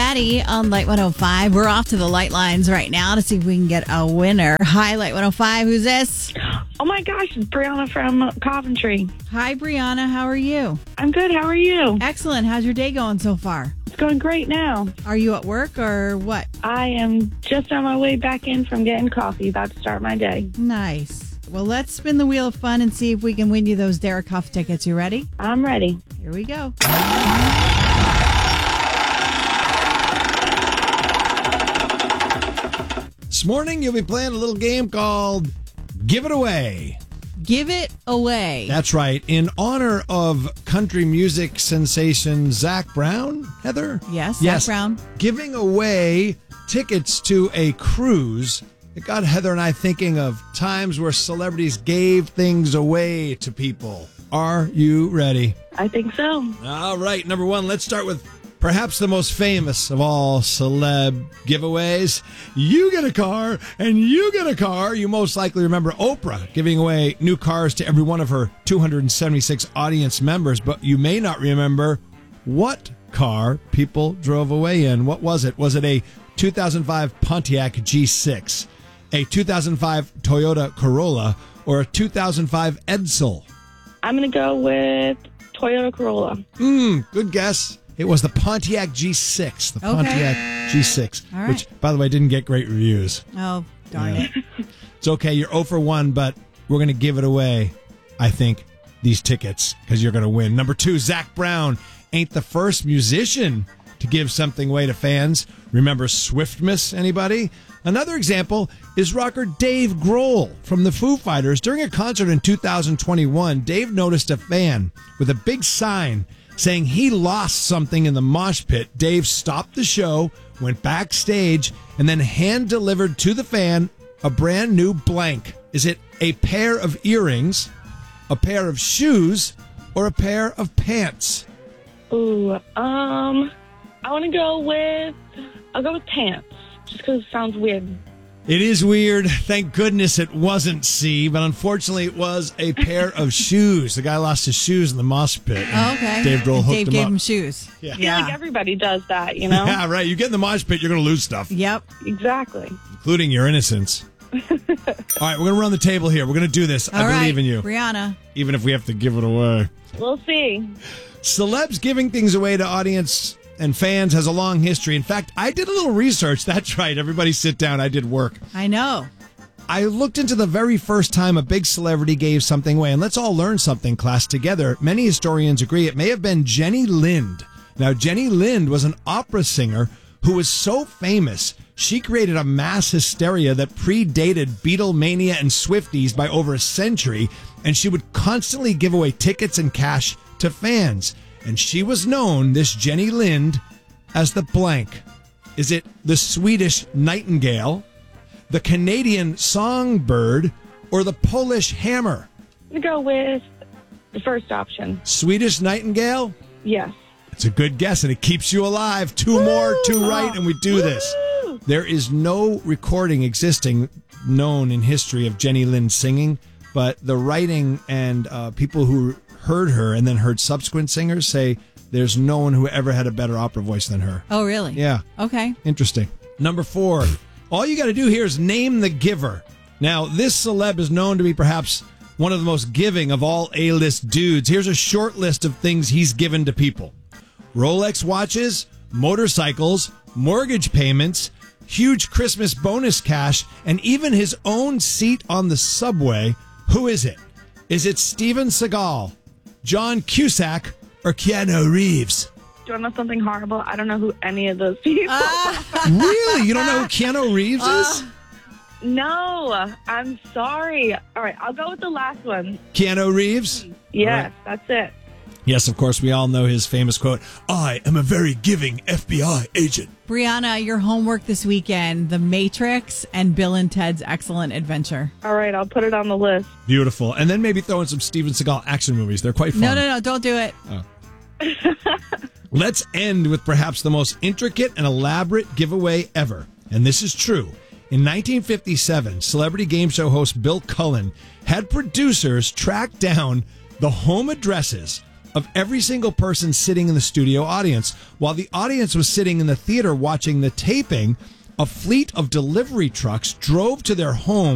Maddie on Light 105. We're off to the light lines right now to see if we can get a winner. Hi, Light 105. Who's this? Oh my gosh, it's Brianna from Coventry. Hi, Brianna. How are you? I'm good. How are you? Excellent. How's your day going so far? It's going great now. Are you at work or what? I am just on my way back in from getting coffee, about to start my day. Nice. Well, let's spin the wheel of fun and see if we can win you those Derek Huff tickets. You ready? I'm ready. Here we go. This morning, you'll be playing a little game called Give It Away. Give it away. That's right. In honor of country music sensation Zac Brown, Heather? Yes, Zac Brown. Giving away tickets to a cruise. It got Heather and I thinking of times where celebrities gave things away to people. Are you ready? I think so. All right. Number one, let's start with perhaps the most famous of all celeb giveaways. You get a car and you get a car. You most likely remember Oprah giving away new cars to every one of her 276 audience members, but you may not remember what car people drove away in. What was it? Was it a 2005 Pontiac G6, a 2005 Toyota Corolla, or a 2005 Edsel? I'm going to go with Toyota Corolla. Good guess. It was the Pontiac G6. The Pontiac G6, All right. which, by the way, didn't get great reviews. Oh, darn it. It's okay. You're 0 for 1, but we're going to give it away, I think, these tickets, because you're going to win. Number two, Zac Brown ain't the first musician to give something away to fans. Remember Swiftmas, anybody? Another example is rocker Dave Grohl from the Foo Fighters. During a concert in 2021, Dave noticed a fan with a big sign saying he lost something in the mosh pit. Dave stopped the show, went backstage, and then hand-delivered to the fan a brand new blank. Is it a pair of earrings, a pair of shoes, or a pair of pants? Ooh, I'll go with pants, just because it sounds weird. It is weird. Thank goodness it wasn't C, but unfortunately it was a pair of shoes. The guy lost his shoes in the mosh pit. Oh, okay. Dave Grohl hooked Dave him gave up. him shoes. Yeah. I feel like everybody does that, you know? Yeah, right. You get in the mosh pit, you're going to lose stuff, Yep. Exactly. including your innocence. All right, we're going to run the table here. We're going to do this. All I believe right, in you, Brianna. even if we have to give it away. We'll see. Celebs giving things away to audience and fans has a long history. In fact, I did a little research. That's right. Everybody sit down. I did work. I know. I looked into the very first time a big celebrity gave something away, and let's all learn something, class, together. Many historians agree it may have been Jenny Lind. Now, Jenny Lind was an opera singer who was so famous, she created a mass hysteria that predated Beatlemania and Swifties by over a century, and she would constantly give away tickets and cash to fans. And she was known, this Jenny Lind, as the blank. Is it the Swedish nightingale, the Canadian songbird, or the Polish hammer? I'm going to go with the first option. Swedish nightingale? Yes. It's a good guess, and it keeps you alive. Two more, two right, and we do this. There is no recording existing known in history of Jenny Lind singing, but the writing and people who heard her and then heard subsequent singers say there's no one who ever had a better opera voice than her. Oh, really? Yeah. Okay. Interesting. Number four. All you got to do here is name the giver. Now, this celeb is known to be perhaps one of the most giving of all A-list dudes. Here's a short list of things he's given to people: Rolex watches, motorcycles, mortgage payments, huge Christmas bonus cash, and even his own seat on the subway. Who is it? Is it Steven Seagal, John Cusack, or Keanu Reeves? Do you want to know something horrible? I don't know who any of those people are. Really? You don't know who Keanu Reeves is? No, I'm sorry. All right, I'll go with the last one. Keanu Reeves? Yes, that's it. Yes, of course, we all know his famous quote, "I am a very giving FBI agent." Brianna, your homework this weekend, The Matrix and Bill and Ted's Excellent Adventure. All right, I'll put it on the list. Beautiful. And then maybe throw in some Steven Seagal action movies. They're quite fun. No, don't do it. Let's end with perhaps the most intricate and elaborate giveaway ever. And this is true. In 1957, celebrity game show host Bill Cullen had producers track down the home addresses of every single person sitting in the studio audience. While the audience was sitting in the theater watching the taping, a fleet of delivery trucks drove to their home